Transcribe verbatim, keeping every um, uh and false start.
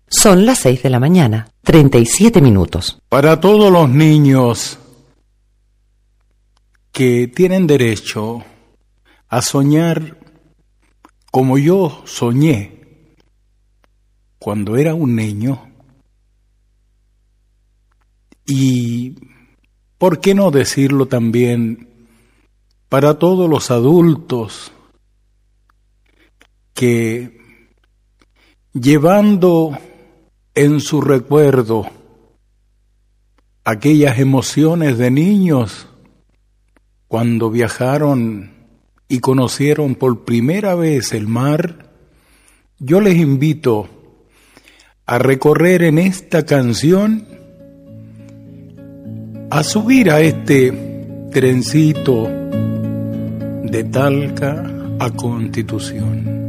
Son las seis de la mañana, treinta y siete minutos. Para todos los niños que tienen derecho a soñar como yo soñé cuando era un niño, y ¿por qué no decirlo también para todos los adultos que, llevando en su recuerdo aquellas emociones de niños cuando viajaron y conocieron por primera vez el mar, yo les invito a recorrer en esta canción, a subir a este trencito de Talca a Constitución.